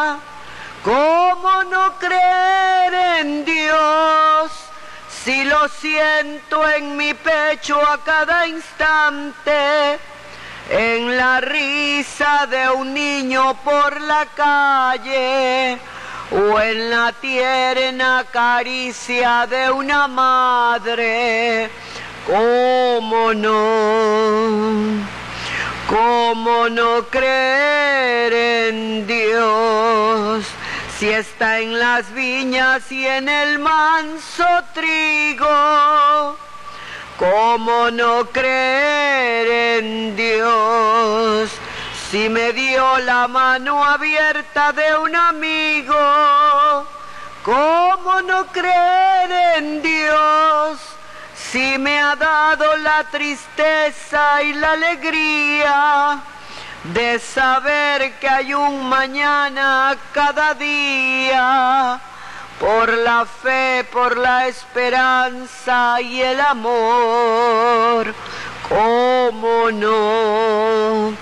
¿Cómo no creer en Dios si lo siento en mi pecho a cada instante? En la risa de un niño por la calle o en la tierna caricia de una madre. ¿Cómo no? ¿Cómo no creer en Dios si está en las viñas y en el manso trigo? ¿Cómo no creer en Dios si me dio la mano abierta de un amigo? ¿Cómo no creer en Dios si me ha dado la tristeza y la alegría de saber que hay un mañana cada día? Por la fe, por la esperanza y el amor, ¿cómo no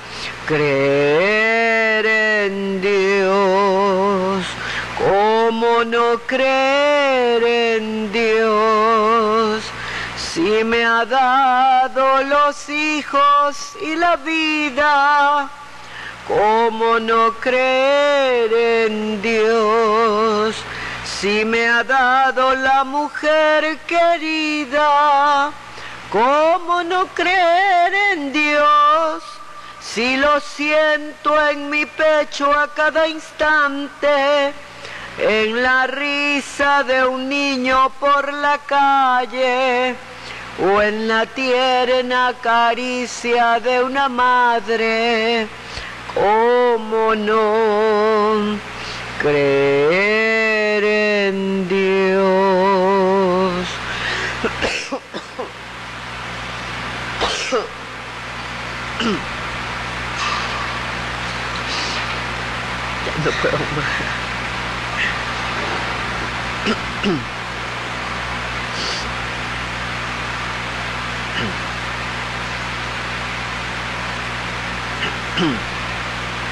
creer en Dios? ¿Cómo no creer en Dios? Si me ha dado los hijos y la vida, ¿cómo no creer en Dios? Si me ha dado la mujer querida, ¿cómo no creer en Dios? Si lo siento en mi pecho a cada instante, en la risa de un niño por la calle, o en la tierna caricia de una madre, ¿cómo no creer en Dios? Ya no puedo más.